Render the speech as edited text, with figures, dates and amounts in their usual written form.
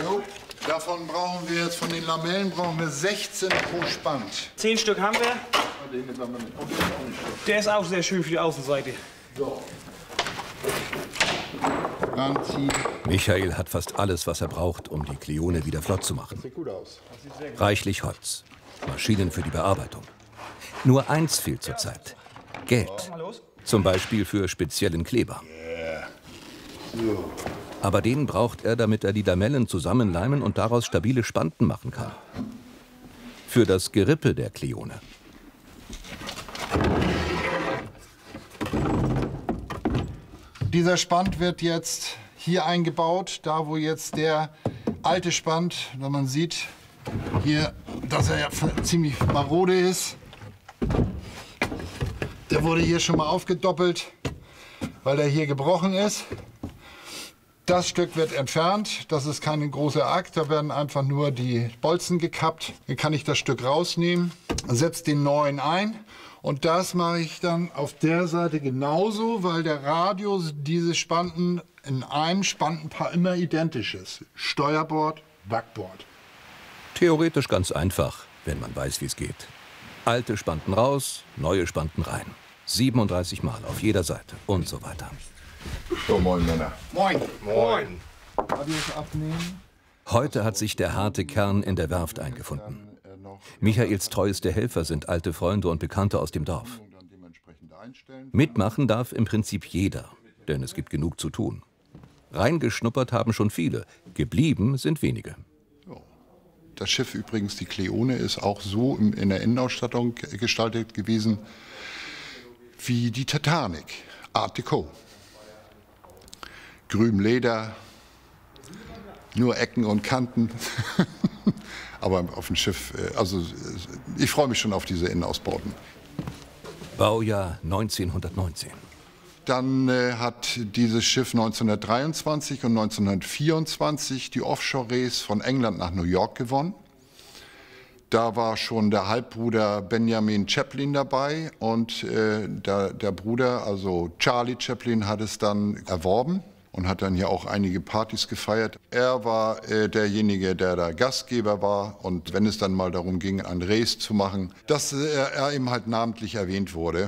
Jo. Davon brauchen wir jetzt, von den Lamellen brauchen wir 16 pro Spand. 10 Stück haben wir. Der ist auch sehr schön für die Außenseite. So. Ranziehen. Michael hat fast alles, was er braucht, um die Kleone wieder flott zu machen. Sieht gut aus. Reichlich Holz, Maschinen für die Bearbeitung. Nur eins fehlt zurzeit: Geld. Zum Beispiel für speziellen Kleber. So. Aber den braucht er, damit er die Lamellen zusammenleimen und daraus stabile Spanten machen kann. Für das Gerippe der Kleone. Dieser Spand wird jetzt hier eingebaut, da wo jetzt der alte Spand, wenn man sieht, hier, dass er ja ziemlich marode ist. Der wurde hier schon mal aufgedoppelt, weil er hier gebrochen ist. Das Stück wird entfernt, das ist kein großer Akt, da werden einfach nur die Bolzen gekappt. Dann kann ich das Stück rausnehmen, setze den neuen ein. Und das mache ich dann auf der Seite genauso, weil der Radius dieses Spanten in einem Spantenpaar immer identisch ist. Steuerbord, Backbord. Theoretisch ganz einfach, wenn man weiß, wie es geht. Alte Spanten raus, neue Spanten rein. 37 Mal auf jeder Seite und so weiter. So, moin Männer. Moin. Moin. Radius abnehmen. Heute hat sich der harte Kern in der Werft eingefunden. Michaels treueste Helfer sind alte Freunde und Bekannte aus dem Dorf. Mitmachen darf im Prinzip jeder, denn es gibt genug zu tun. Reingeschnuppert haben schon viele, geblieben sind wenige. Das Schiff übrigens, die Kleone, ist auch so in der Innenausstattung gestaltet gewesen wie die Titanic, Art Deco. Grün Leder, nur Ecken und Kanten. Aber auf dem Schiff, also ich freue mich schon auf diese Innenausbauten. Baujahr 1919. Dann hat dieses Schiff 1923 und 1924 die Offshore-Race von England nach New York gewonnen. Da war schon der Halbbruder Benjamin Chaplin dabei und der Bruder, also Charlie Chaplin, hat es dann erworben und hat dann hier auch einige Partys gefeiert. Er war derjenige, der da Gastgeber war, und wenn es dann mal darum ging, ein Race zu machen, dass er eben halt namentlich erwähnt wurde.